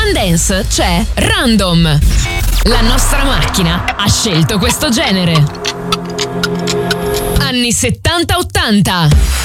Urban Dance c'è Random. La nostra macchina ha scelto questo genere. Anni 70-80.